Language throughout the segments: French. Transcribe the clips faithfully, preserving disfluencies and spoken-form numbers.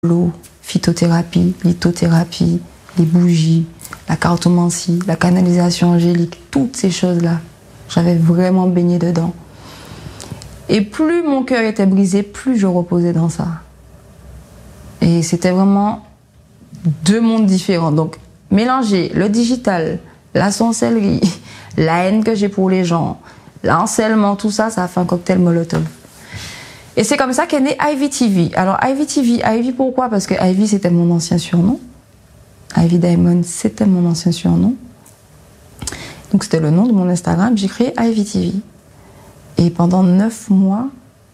l'eau, phytothérapie, lithothérapie, les bougies, la cartomancie, la canalisation angélique, toutes ces choses-là, j'avais vraiment baigné dedans. Et plus mon cœur était brisé, plus je reposais dans ça. Et c'était vraiment deux mondes différents. Donc, mélanger le digital, la sorcellerie, la haine que j'ai pour les gens, l'harcèlement, tout ça, ça a fait un cocktail Molotov. Et c'est comme ça qu'est né Ivy T V. Alors Ivy T V, Ivy pourquoi? Parce que Ivy c'était mon ancien surnom. Ivy Diamond c'était mon ancien surnom. Donc c'était le nom de mon Instagram. J'ai créé Ivy T V. Et pendant neuf mois,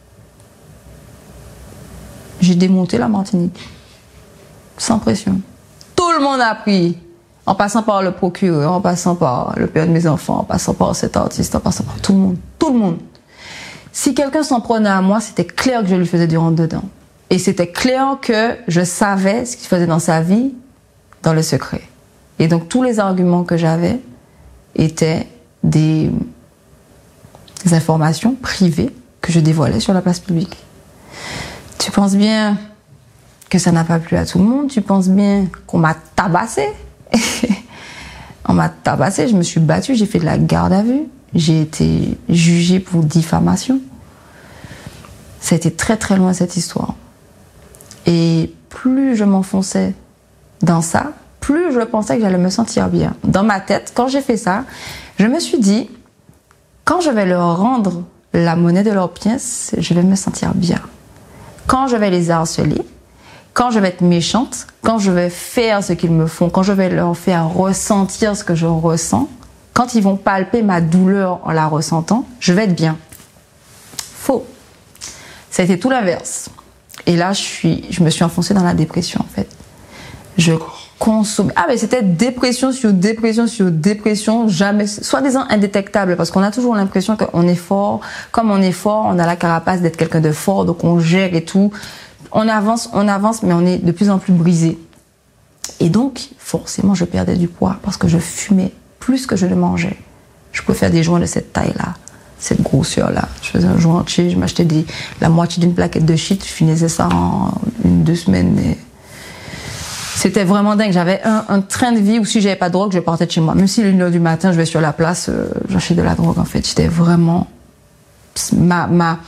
j'ai démonté la Martinique. Sans pression. Tout le monde a pris. En passant par le procureur, en passant par le père de mes enfants, en passant par cet artiste, en passant par tout le monde. Tout le monde. Si quelqu'un s'en prenait à moi, c'était clair que je lui faisais du rentre-dedans. Et c'était clair que je savais ce qu'il faisait dans sa vie, dans le secret. Et donc tous les arguments que j'avais étaient des, des informations privées que je dévoilais sur la place publique. Tu penses bien que ça n'a pas plu à tout le monde? Tu penses bien qu'on m'a tabassé? On m'a tabassé, je me suis battue, j'ai fait de la garde à vue. J'ai été jugée pour diffamation. Ça a été très très loin cette histoire. Et plus je m'enfonçais dans ça, plus je pensais que j'allais me sentir bien. Dans ma tête, quand j'ai fait ça, je me suis dit, quand je vais leur rendre la monnaie de leurs pièces, je vais me sentir bien. Quand je vais les harceler, quand je vais être méchante, quand je vais faire ce qu'ils me font, quand je vais leur faire ressentir ce que je ressens, quand ils vont palper ma douleur en la ressentant, je vais être bien. Faux. Ça a été tout l'inverse. Et là, je, suis, je me suis enfoncée dans la dépression, en fait. Je consommais... Ah, mais c'était dépression sur dépression sur dépression, jamais... Soi-disant indétectable, parce qu'on a toujours l'impression qu'on est fort. Comme on est fort, on a la carapace d'être quelqu'un de fort, donc on gère et tout. On avance, on avance, mais on est de plus en plus brisé. Et donc, forcément, je perdais du poids, parce que je fumais plus que je ne mangeais. Je pouvais faire des joints de cette taille-là, cette grosseur-là. Je faisais un joint entier, je m'achetais des, la moitié d'une plaquette de shit, je finissais ça en une, deux semaines. Mais c'était vraiment dingue. J'avais un, un train de vie où si j'avais pas de drogue, je partais de chez moi. Même si une heure du matin, je vais sur la place, euh, j'achète de la drogue, en fait. J'étais vraiment... Ma, ma,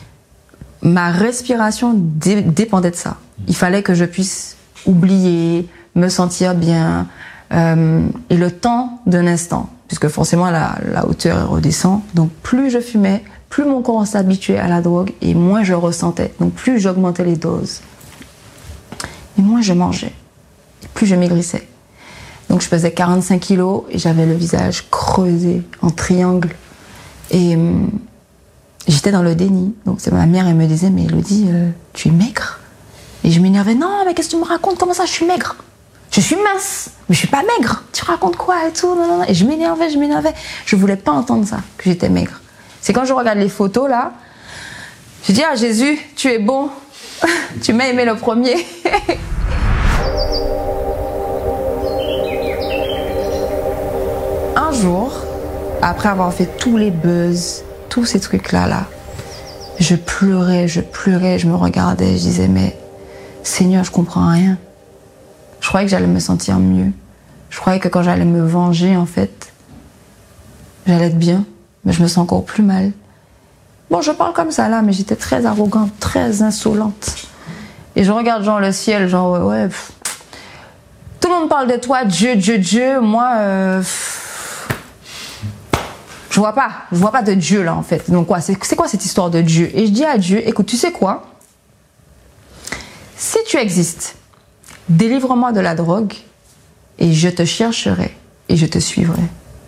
ma respiration dé, dépendait de ça. Il fallait que je puisse oublier, me sentir bien... Euh, et le temps d'un instant, puisque forcément la, la hauteur redescend, donc plus je fumais, plus mon corps s'habituait à la drogue et moins je ressentais, donc plus j'augmentais les doses. Et moins je mangeais, plus je maigrissais. Donc je pesais quarante-cinq kilos et j'avais le visage creusé en triangle. Et euh, j'étais dans le déni. Donc c'est ma mère, elle me disait, mais Elodie, euh, tu es maigre? Et je m'énervais, non, mais qu'est-ce que tu me racontes? Comment ça, je suis maigre? Je suis mince, mais je suis pas maigre. Tu racontes quoi et tout, non, non, non. Et je m'énervais, je m'énervais. Je voulais pas entendre ça, que j'étais maigre. C'est quand je regarde les photos là, je dis, ah Jésus, tu es bon. Tu m'as aimé le premier. Un jour, après avoir fait tous les buzz, tous ces trucs là, là, je pleurais, je pleurais, je me regardais, je disais, mais Seigneur, je comprends rien. Je croyais que j'allais me sentir mieux. Je croyais que quand j'allais me venger, en fait, j'allais être bien. Mais je me sens encore plus mal. Bon, je parle comme ça là, mais j'étais très arrogante, très insolente. Et je regarde genre le ciel, genre ouais, ouais pff. Tout le monde parle de toi, Dieu, Dieu, Dieu. Moi, euh, je vois pas, je vois pas de Dieu là en fait. Donc quoi, c'est, c'est quoi cette histoire de Dieu? Et je dis à Dieu, écoute, tu sais quoi? Si tu existes, délivre-moi de la drogue et je te chercherai et je te suivrai.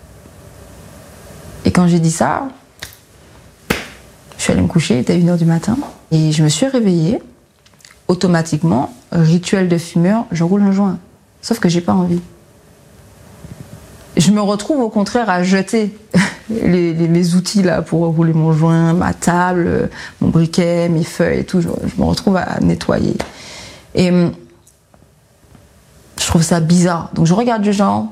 Et quand j'ai dit ça, je suis allée me coucher, il était une heure du matin. Et je me suis réveillée, automatiquement, rituel de fumeur, je roule un joint. Sauf que j'ai pas envie. Je me retrouve au contraire à jeter les, les, mes outils là pour rouler mon joint, ma table, mon briquet, mes feuilles et tout. Je, je me retrouve à nettoyer. Et je trouve ça bizarre. Donc je regarde du genre.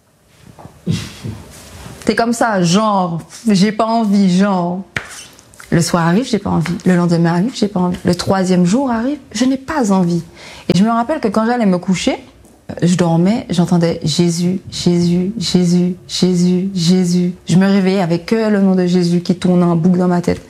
T'es comme ça, genre, j'ai pas envie, genre. Le soir arrive, j'ai pas envie. Le lendemain arrive, j'ai pas envie. Le troisième jour arrive, je n'ai pas envie. Et je me rappelle que quand j'allais me coucher, je dormais, j'entendais Jésus, Jésus, Jésus, Jésus, Jésus. Je me réveillais avec que le nom de Jésus qui tournait en boucle dans ma tête.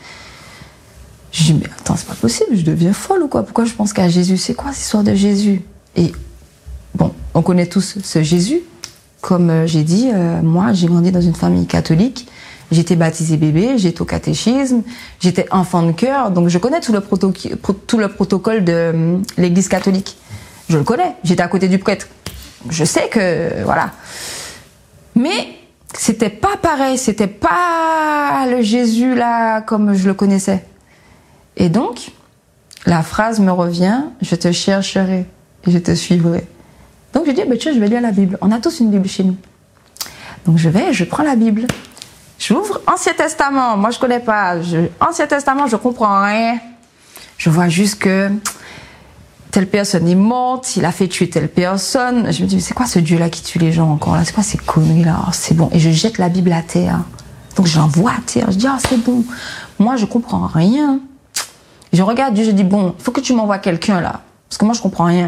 Je dis, mais attends, c'est pas possible, je deviens folle ou quoi? Pourquoi je pense qu'à Jésus? C'est quoi cette histoire de Jésus? Et bon, on connaît tous ce Jésus. Comme euh, j'ai dit, euh, moi, j'ai grandi dans une famille catholique. J'étais baptisée bébé, j'étais au catéchisme, j'étais enfant de cœur, donc je connais tout le, proto- tout le protocole de euh, l'église catholique. Je le connais, j'étais à côté du prêtre. Je sais que, voilà. Mais c'était pas pareil, c'était pas le Jésus là comme je le connaissais. Et donc, la phrase me revient, je te chercherai et je te suivrai. Donc je dis, bah, tiens, je vais lire la Bible. On a tous une Bible chez nous. Donc je vais, je prends la Bible. J'ouvre Ancien Testament. Moi, je connais pas. Je, Ancien Testament, je comprends rien. Je vois juste que telle personne est morte, il a fait tuer telle personne. Je me dis, mais c'est quoi ce Dieu-là qui tue les gens encore là? C'est quoi ces conneries-là? Oh, c'est bon. Et je jette la Bible à terre. Donc je l'envoie à terre. Je dis, ah, oh, c'est bon. Moi, je comprends rien. Je regarde Dieu, je dis, bon, il faut que tu m'envoies quelqu'un là. Parce que moi, je comprends rien.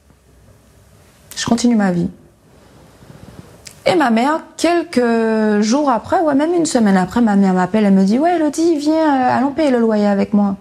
Je continue ma vie. Et ma mère, quelques jours après, ouais, même une semaine après, ma mère m'appelle, elle me dit, ouais, Elodie, viens, euh, allons payer le loyer avec moi.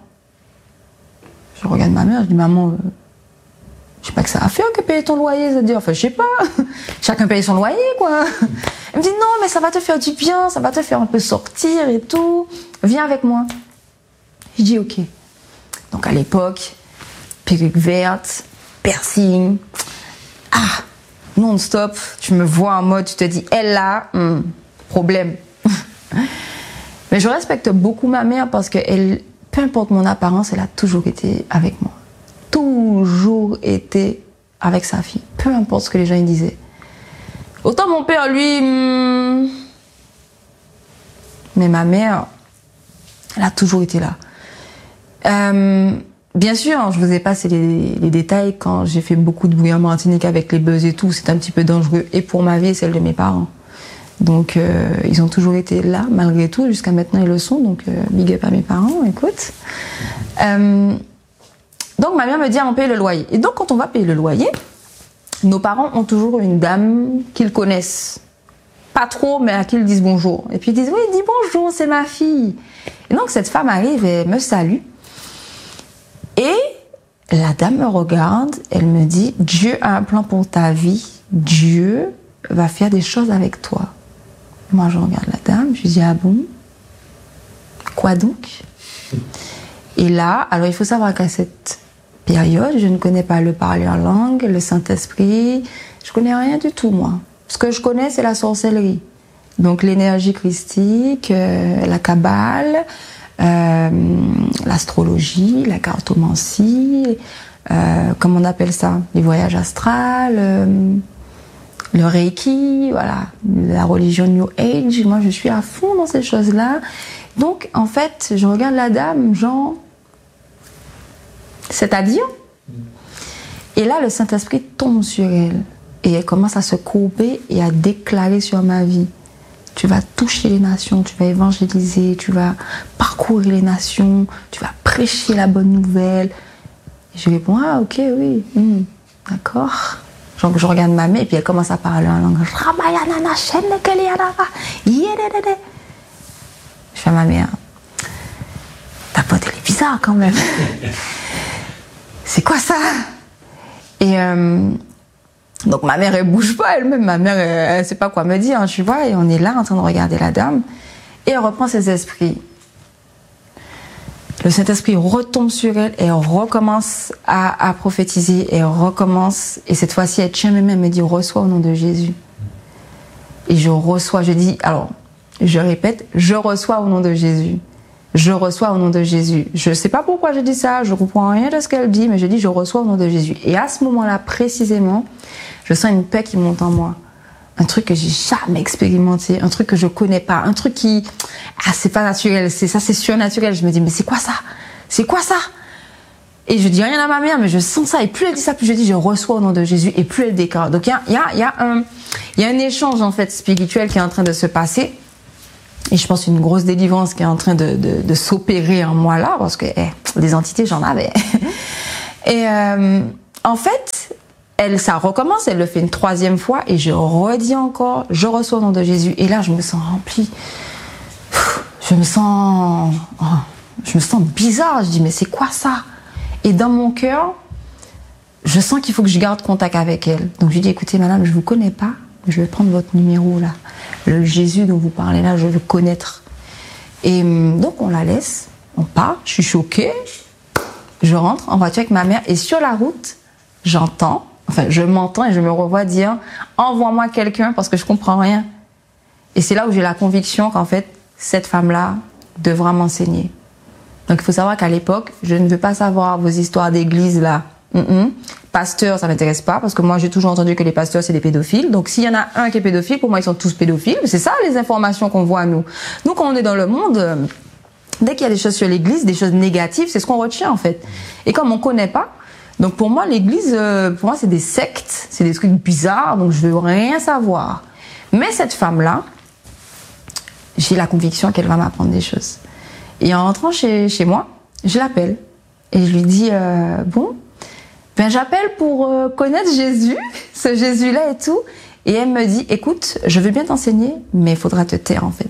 Je regarde ma mère, je dis, maman, euh, je sais pas que ça a à faire que payer ton loyer, ça dit, enfin, je sais pas, chacun paye son loyer, quoi. Elle me dit, non, mais ça va te faire du bien, ça va te faire un peu sortir et tout, viens avec moi. Je dis, ok. Donc à l'époque, perruque verte, piercing, ah, non-stop, tu me vois en mode, tu te dis, elle là, hum, problème. Mais je respecte beaucoup ma mère parce que elle, peu importe mon apparence, elle a toujours été avec moi. Toujours été avec sa fille, peu importe ce que les gens y disaient. Autant mon père, lui, hum, mais ma mère, elle a toujours été là. Euh, bien sûr, je vous ai passé les, les détails quand j'ai fait beaucoup de bruit en Martinique avec les buzz et tout. C'est un petit peu dangereux et pour ma vie et celle de mes parents. Donc, euh, ils ont toujours été là, malgré tout. Jusqu'à maintenant, ils le sont. Donc, euh, big up à mes parents, écoute. Euh, donc, ma mère me dit, on paye le loyer. Et donc, quand on va payer le loyer, nos parents ont toujours une dame qu'ils connaissent. Pas trop, mais à qui ils disent bonjour. Et puis, ils disent, oui, dis bonjour, c'est ma fille. Et donc, cette femme arrive et me salue. Et la dame me regarde, elle me dit, Dieu a un plan pour ta vie, Dieu va faire des choses avec toi. Moi, je regarde la dame, je dis, ah bon? Quoi donc? Et là, alors il faut savoir qu'à cette période, je ne connais pas le parler en langue, le Saint-Esprit, je connais rien du tout, moi. Ce que je connais, c'est la sorcellerie. Donc l'énergie christique, euh, la kabbale, Euh, l'astrologie, la cartomancie, euh, comment on appelle ça, les voyages astrales, euh, le reiki, voilà, la religion New Age. Moi, je suis à fond dans ces choses-là. Donc, en fait, je regarde la dame, genre, c'est-à-dire, et là, le Saint-Esprit tombe sur elle et elle commence à se courber et à déclarer sur ma vie. Tu vas toucher les nations, tu vas évangéliser, tu vas parcourir les nations, tu vas prêcher la bonne nouvelle. Et je réponds, ah ok, oui, hmm, d'accord. Donc je regarde ma mère et puis elle commence à parler en langue. Je fais à ma mère, ta pote elle est bizarre quand même. C'est quoi ça? Et euh, donc ma mère elle bouge pas elle-même, ma mère elle, elle sait pas quoi me dire, tu vois, et on est là en train de regarder la dame et elle reprend ses esprits. Le Saint-Esprit retombe sur elle et elle recommence à, à prophétiser et elle recommence, et cette fois-ci elle tient mes mains et me dit reçois au nom de Jésus. Et je reçois, je dis, alors je répète, je reçois au nom de Jésus. Je reçois au nom de Jésus. Je sais pas pourquoi je dis ça, je comprends rien de ce qu'elle dit, mais je dis je reçois au nom de Jésus. Et à ce moment-là précisément, je sens une paix qui monte en moi. Un truc que j'ai jamais expérimenté, un truc que je connais pas, un truc qui, ah c'est pas naturel, c'est ça, c'est surnaturel. Je me dis mais c'est quoi ça? C'est quoi ça? Et je dis rien à ma mère, mais je sens ça. Et plus elle dit ça, plus je dis je reçois au nom de Jésus, et plus elle déclare. Donc il y a, il y a, il y a un, il y a un échange en fait spirituel qui est en train de se passer. Et je pense une grosse délivrance qui est en train de, de, de s'opérer en moi là, parce que eh, des entités, j'en avais. Et euh, en fait, elle, ça recommence, elle le fait une troisième fois, et je redis encore, je reçois au nom de Jésus. Et là, je me sens remplie. Je me sens, oh, je me sens bizarre. Je dis, mais c'est quoi ça? Et dans mon cœur, je sens qu'il faut que je garde contact avec elle. Donc je lui dis, écoutez, madame, je vous connais pas, je vais prendre votre numéro là. Le Jésus dont vous parlez là, je veux le connaître. Et donc on la laisse, on part, je suis choquée. Je rentre en voiture avec ma mère, et sur la route, j'entends, enfin je m'entends et je me revois dire, envoie-moi quelqu'un parce que je comprends rien. Et c'est là où j'ai la conviction qu'en fait, cette femme-là devra m'enseigner. Donc il faut savoir qu'à l'époque, je ne veux pas savoir vos histoires d'église là. Mm-mm. Pasteur, ça m'intéresse pas, parce que moi j'ai toujours entendu que les pasteurs c'est des pédophiles. Donc s'il y en a un qui est pédophile, pour moi ils sont tous pédophiles. C'est ça les informations qu'on voit nous. Nous quand on est dans le monde, euh, dès qu'il y a des choses sur l'église, des choses négatives, c'est ce qu'on retient en fait. Et comme on connaît pas, donc pour moi l'église, euh, pour moi c'est des sectes, c'est des trucs bizarres, donc je veux rien savoir. Mais cette femme-là, j'ai la conviction qu'elle va m'apprendre des choses. Et en rentrant chez, chez moi, je l'appelle et je lui dis euh, bon, ben j'appelle pour euh, connaître Jésus, ce Jésus-là et tout. Et elle me dit, écoute, je veux bien t'enseigner, mais il faudra te taire en fait.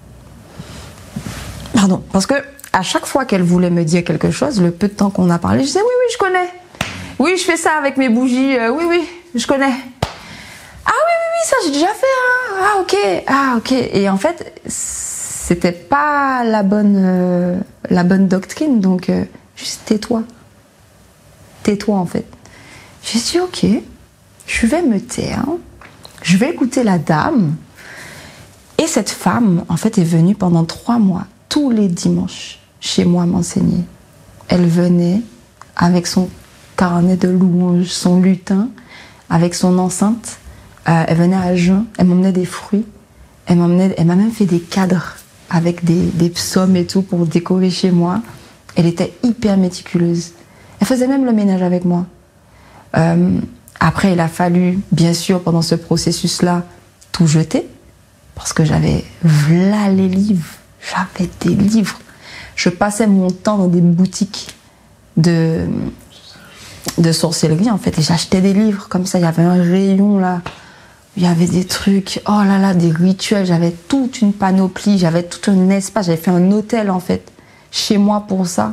Pardon, parce que à chaque fois qu'elle voulait me dire quelque chose, le peu de temps qu'on a parlé, je disais oui, oui, je connais. Oui, je fais ça avec mes bougies. Euh, oui, oui, je connais. Ah oui, oui, oui, ça j'ai déjà fait. Hein. Ah ok, ah ok. Et en fait, c'était pas la bonne, euh, la bonne doctrine. Donc, euh, juste tais-toi. Tais-toi en fait. J'ai dit ok, je vais me taire. Je vais écouter la dame. Et cette femme, en fait, est venue pendant trois mois, tous les dimanches, chez moi m'enseigner. Elle venait avec son carnet de louanges, son lutin, avec son enceinte. Euh, elle venait à jeun, elle m'emmenait des fruits. Elle m'emmenait, elle m'a même fait des cadres avec des, des psaumes et tout pour décorer chez moi. Elle était hyper méticuleuse. Elle faisait même le ménage avec moi. Euh, après, il a fallu, bien sûr, pendant ce processus-là, tout jeter. Parce que j'avais là les livres. J'avais des livres. Je passais mon temps dans des boutiques de, de sorcellerie, en fait. Et j'achetais des livres comme ça. Il y avait un rayon, là. Il y avait des trucs, oh là là, des rituels. J'avais toute une panoplie. J'avais tout un espace. J'avais fait un hôtel, en fait, chez moi pour ça.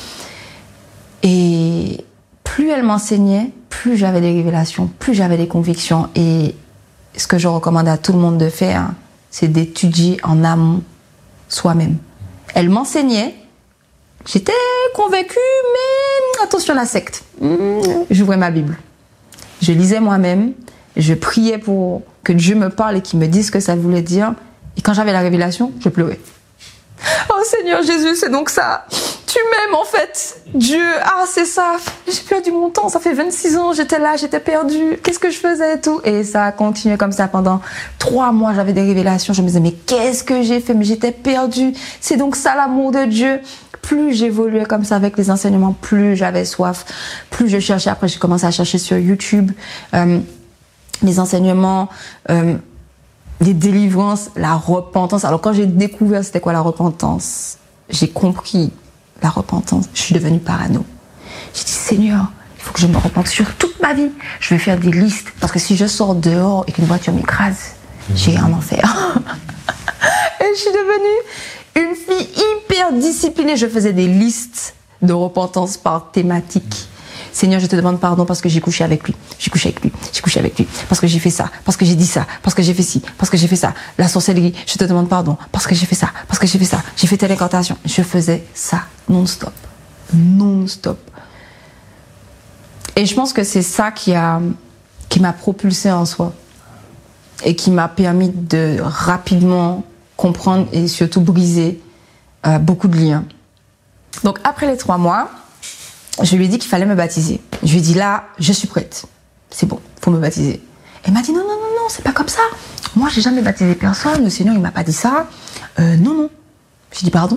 Et plus elle m'enseignait, plus j'avais des révélations, plus j'avais des convictions. Et ce que je recommande à tout le monde de faire, c'est d'étudier en amont soi-même. Elle m'enseignait, j'étais convaincue, mais attention à la secte. J'ouvrais ma Bible. Je lisais moi-même, je priais pour que Dieu me parle et qu'il me dise ce que ça voulait dire. Et quand j'avais la révélation, je pleurais. Oh Seigneur Jésus, c'est donc ça. Tu m'aimes en fait. Dieu, ah c'est ça. J'ai perdu mon temps, ça fait vingt-six ans, j'étais là, j'étais perdue. Qu'est-ce que je faisais et tout. Et ça a continué comme ça pendant trois mois. J'avais des révélations. Je me disais, mais qu'est-ce que j'ai fait? Mais j'étais perdue. C'est donc ça l'amour de Dieu. Plus j'évoluais comme ça avec les enseignements, plus j'avais soif. Plus je cherchais. Après, j'ai commencé à chercher sur YouTube euh, les enseignements... Euh, les délivrances, la repentance. Alors quand j'ai découvert c'était quoi la repentance, j'ai compris la repentance, je suis devenue parano. J'ai dit Seigneur, il faut que je me repente sur toute ma vie. Je vais faire des listes parce que si je sors dehors et qu'une voiture m'écrase, j'ai un enfer. Et je suis devenue une fille hyper disciplinée. Je faisais des listes de repentance par thématique. Seigneur, je te demande pardon parce que j'ai couché avec lui, j'ai couché avec lui, j'ai couché avec lui, parce que j'ai fait ça, parce que j'ai dit ça, parce que j'ai fait ci, parce que j'ai fait ça. La sorcellerie, je te demande pardon parce que j'ai fait ça, parce que j'ai fait ça, j'ai fait telle incantation. Je faisais ça non-stop, non-stop. Et je pense que c'est ça qui a, qui m'a propulsée en soi et qui m'a permis de rapidement comprendre et surtout briser euh, beaucoup de liens. Donc après les trois mois, je lui ai dit qu'il fallait me baptiser. Je lui ai dit là, je suis prête. C'est bon, faut me baptiser. Elle m'a dit non, non, non, non, c'est pas comme ça. Moi, j'ai jamais baptisé personne. Le Seigneur, il m'a pas dit ça. Euh, non, non. J'ai dit pardon.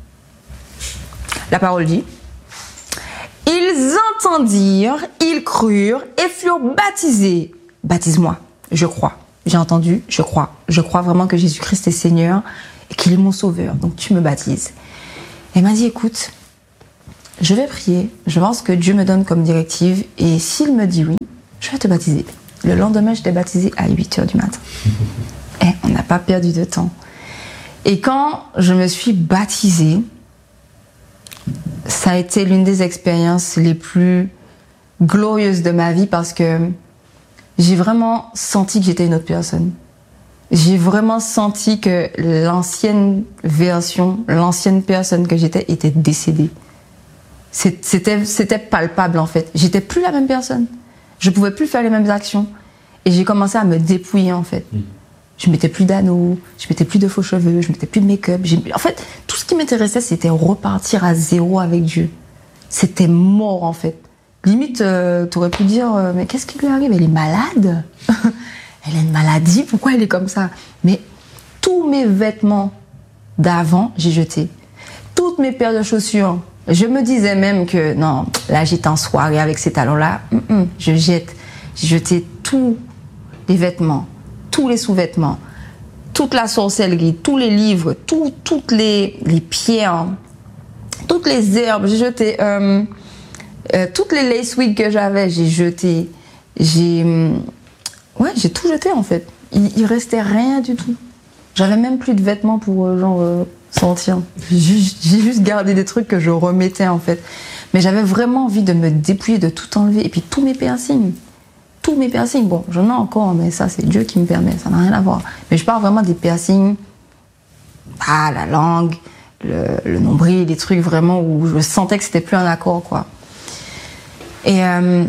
La parole dit ils entendirent, ils crurent et furent baptisés. Baptise-moi, je crois. J'ai entendu, je crois. Je crois vraiment que Jésus-Christ est Seigneur et qu'il est mon sauveur, donc tu me baptises. Elle m'a dit, écoute, je vais prier, je vais voir ce que Dieu me donne comme directive, et s'il me dit oui, je vais te baptiser. Le lendemain, je t'ai baptisée à huit heures du matin. Et on n'a pas perdu de temps. Et quand je me suis baptisée, ça a été l'une des expériences les plus glorieuses de ma vie parce que j'ai vraiment senti que j'étais une autre personne. J'ai vraiment senti que l'ancienne version, l'ancienne personne que j'étais était décédée. C'était, c'était palpable en fait. J'étais plus la même personne. Je pouvais plus faire les mêmes actions. Et j'ai commencé à me dépouiller en fait. Mmh. Je mettais plus d'anneaux, je mettais plus de faux cheveux, je mettais plus de make-up. En fait, tout ce qui m'intéressait, c'était repartir à zéro avec Dieu. C'était mort en fait. Limite, euh, tu aurais pu dire, euh, mais qu'est-ce qui lui arrive? Elle est malade. Elle a une maladie, pourquoi elle est comme ça? Mais tous mes vêtements d'avant, j'ai jeté. Toutes mes paires de chaussures. Je me disais même que non, là j'étais en soirée avec ces talons-là. Mm-mm, je jette. J'ai jeté tous les vêtements, tous les sous-vêtements, toute la sorcellerie, tous les livres, tout, toutes les, les pierres, toutes les herbes. J'ai jeté euh, euh, toutes les lace wigs que j'avais. J'ai jeté. J'ai euh, ouais, j'ai tout jeté en fait. Il, il restait rien du tout. J'avais même plus de vêtements pour euh, genre euh, sortir. J'ai juste, j'ai juste gardé des trucs que je remettais en fait. Mais j'avais vraiment envie de me dépouiller, de tout enlever. Et puis tous mes piercings. Tous mes piercings, bon, j'en ai encore, mais ça, c'est Dieu qui me permet, ça n'a rien à voir. Mais je parle vraiment des piercings, ah, la langue, le, le nombril, des trucs vraiment où je sentais que c'était plus un accord, quoi. Et euh,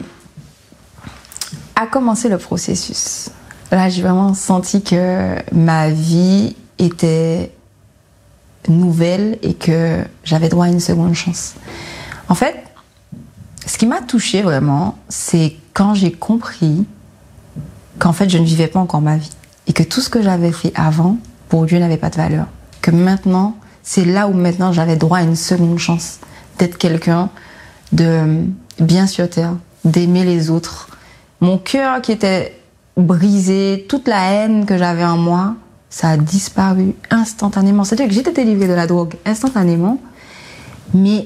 a commencé le processus. Là, j'ai vraiment senti que ma vie était nouvelle et que j'avais droit à une seconde chance. En fait, ce qui m'a touchée vraiment, c'est quand j'ai compris qu'en fait, je ne vivais pas encore ma vie et que tout ce que j'avais fait avant, pour Dieu, n'avait pas de valeur. Que maintenant, c'est là où maintenant j'avais droit à une seconde chance d'être quelqu'un de bien sur terre, d'aimer les autres. Mon cœur qui était brisé, toute la haine que j'avais en moi, ça a disparu instantanément. C'est-à-dire que j'étais délivrée de la drogue instantanément, mais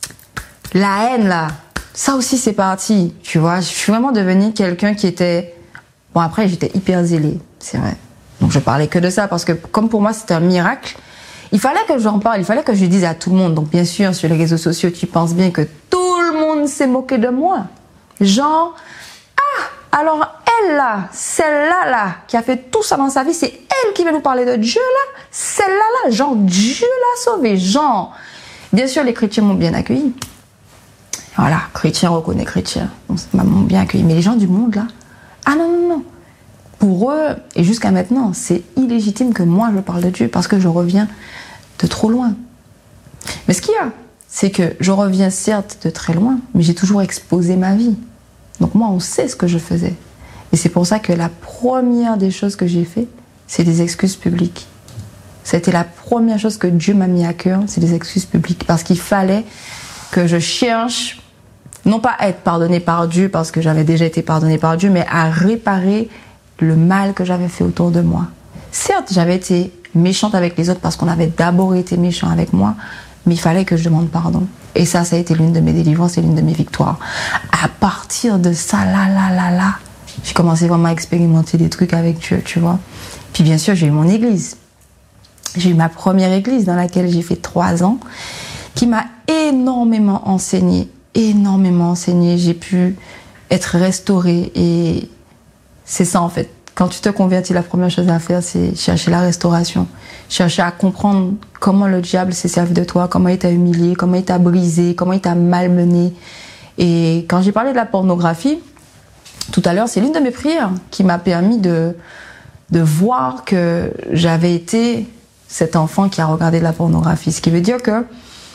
la haine là, ça aussi c'est parti, tu vois. Je suis vraiment devenue quelqu'un qui était... Bon, après j'étais hyper zélée, c'est vrai. Donc je parlais que de ça parce que comme pour moi c'était un miracle, il fallait que j'en parle, il fallait que je dise à tout le monde. Donc bien sûr sur les réseaux sociaux tu penses bien que tout le monde s'est moqué de moi. Genre, ah, alors elle là, celle-là là, qui a fait tout ça dans sa vie, c'est elle qui va nous parler de Dieu là. Celle-là là, genre Dieu l'a sauvée, genre. Bien sûr les chrétiens m'ont bien accueilli. Voilà, chrétien reconnaît chrétien. Donc, ça m'a bien accueilli. Mais les gens du monde, là, ah non, non, non. Pour eux, et jusqu'à maintenant, c'est illégitime que moi, je parle de Dieu parce que je reviens de trop loin. Mais ce qu'il y a, c'est que je reviens certes de très loin, mais j'ai toujours exposé ma vie. Donc moi, on sait ce que je faisais. Et c'est pour ça que la première des choses que j'ai fait, c'est des excuses publiques. C'était la première chose que Dieu m'a mis à cœur, c'est des excuses publiques. Parce qu'il fallait que je cherche... non pas à être pardonnée par Dieu parce que j'avais déjà été pardonnée par Dieu, mais à réparer le mal que j'avais fait autour de moi. Certes, j'avais été méchante avec les autres parce qu'on avait d'abord été méchant avec moi, mais il fallait que je demande pardon. Et ça, ça a été l'une de mes délivrances et l'une de mes victoires. À partir de ça, là, là, là, là, j'ai commencé vraiment à expérimenter des trucs avec Dieu, tu vois. Puis bien sûr, j'ai eu mon église. J'ai eu ma première église dans laquelle j'ai fait trois ans, qui m'a énormément enseigné. énormément enseigné, j'ai pu être restaurée et c'est ça en fait. Quand tu te convertis, la première chose à faire, c'est chercher la restauration, chercher à comprendre comment le diable s'est servi de toi, comment il t'a humilié, comment il t'a brisé, comment il t'a malmené. Et quand j'ai parlé de la pornographie, tout à l'heure, c'est l'une de mes prières qui m'a permis de, de voir que j'avais été cet enfant qui a regardé de la pornographie. Ce qui veut dire que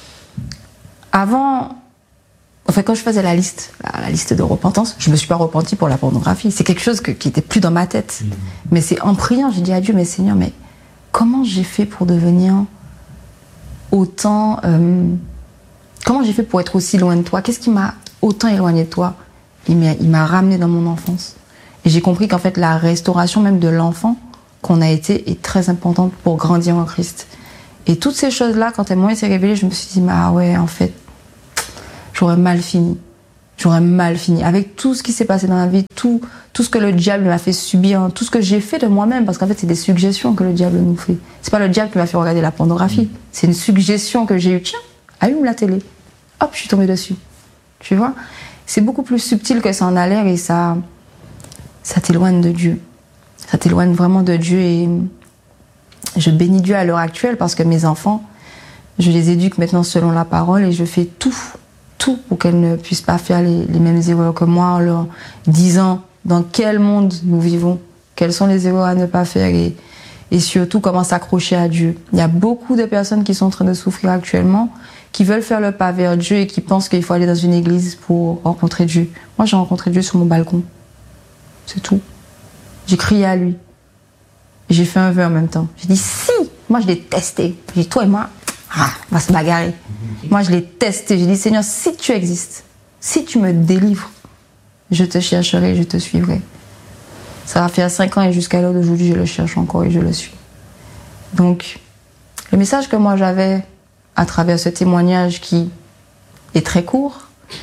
avant... Enfin, quand je faisais la liste, la, la liste de repentance, je me suis pas repentie pour la pornographie. C'est quelque chose que, qui était plus dans ma tête. Mmh. Mais c'est en priant, j'ai dit à Dieu, mais Seigneur, mais comment j'ai fait pour devenir autant... Euh, comment j'ai fait pour être aussi loin de toi? Qu'est-ce qui m'a autant éloigné de toi? Il m'a, il m'a ramené dans mon enfance. Et j'ai compris qu'en fait, la restauration même de l'enfant qu'on a été est très importante pour grandir en Christ. Et toutes ces choses-là, quand elles m'ont été révélées, je me suis dit, ah ouais, en fait, j'aurais mal fini. J'aurais mal fini. Avec tout ce qui s'est passé dans ma vie, tout, tout ce que le diable m'a fait subir, tout ce que j'ai fait de moi-même, parce qu'en fait, c'est des suggestions que le diable nous fait. C'est pas le diable qui m'a fait regarder la pornographie. C'est une suggestion que j'ai eue. Tiens, allume la télé. Hop, je suis tombée dessus. Tu vois? C'est beaucoup plus subtil que ça en a l'air et ça, ça t'éloigne de Dieu. Ça t'éloigne vraiment de Dieu et je bénis Dieu à l'heure actuelle parce que mes enfants, je les éduque maintenant selon la parole et je fais tout, tout pour qu'elles ne puissent pas faire les, les mêmes erreurs que moi en leur disant dans quel monde nous vivons, quelles sont les erreurs à ne pas faire et, et surtout comment s'accrocher à Dieu. Il y a beaucoup de personnes qui sont en train de souffrir actuellement, qui veulent faire le pas vers Dieu et qui pensent qu'il faut aller dans une église pour rencontrer Dieu. Moi, j'ai rencontré Dieu sur mon balcon. C'est tout. J'ai crié à lui. J'ai fait un vœu en même temps. J'ai dit, si, moi je l'ai testé. J'ai dit, toi et moi, ah, on va se bagarrer. Moi je l'ai testé. J'ai dit, Seigneur, si tu existes, si tu me délivres, je te chercherai, je te suivrai. Ça va faire cinq ans et jusqu'à l'heure d'aujourd'hui, je le cherche encore et je le suis. Donc, le message que moi j'avais à travers ce témoignage qui est très court,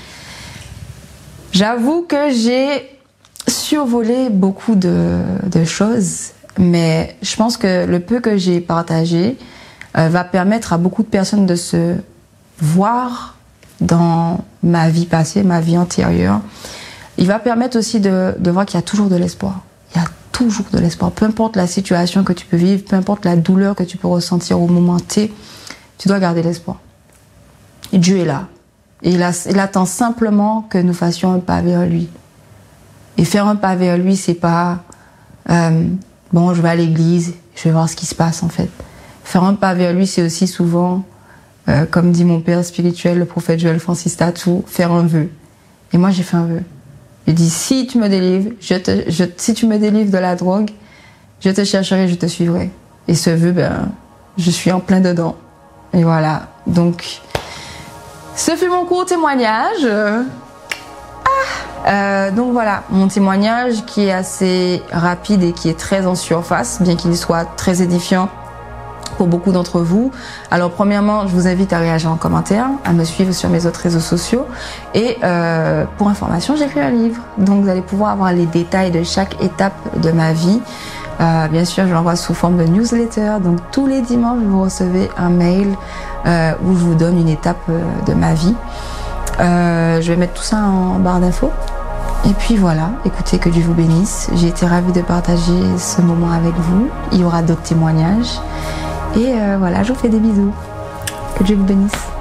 j'avoue que j'ai survolé beaucoup de, de choses, mais je pense que le peu que j'ai partagé euh, va permettre à beaucoup de personnes de se voir dans ma vie passée, ma vie antérieure. Il va permettre aussi de, de voir qu'il y a toujours de l'espoir. Il y a toujours de l'espoir. Peu importe la situation que tu peux vivre, peu importe la douleur que tu peux ressentir au moment T, tu dois garder l'espoir. Et Dieu est là. Et il, a, il attend simplement que nous fassions un pas vers lui. Et faire un pas vers lui, c'est pas euh, bon, je vais à l'église, je vais voir ce qui se passe en fait. Faire un pas vers lui, c'est aussi souvent, euh, comme dit mon père spirituel, le prophète Joël Francis Tatou, faire un vœu. Et moi, j'ai fait un vœu. J'ai dit, si tu me délivres, je te, je, si tu me délivres de la drogue, je te chercherai, je te suivrai. Et ce vœu, ben, je suis en plein dedans. Et voilà. Donc, ce fut mon court témoignage. Euh, donc voilà, mon témoignage qui est assez rapide et qui est très en surface, bien qu'il soit très édifiant pour beaucoup d'entre vous. Alors premièrement, je vous invite à réagir en commentaire, à me suivre sur mes autres réseaux sociaux et euh, pour information, j'écris un livre. Donc vous allez pouvoir avoir les détails de chaque étape de ma vie. Euh, bien sûr, je l'envoie sous forme de newsletter. Donc tous les dimanches, vous recevez un mail euh, où je vous donne une étape euh, de ma vie. Euh, je vais mettre tout ça en barre d'infos. Et puis voilà, écoutez, que Dieu vous bénisse. J'ai été ravie de partager ce moment avec vous. Il y aura d'autres témoignages. Et euh, voilà, je vous fais des bisous. Que Dieu vous bénisse.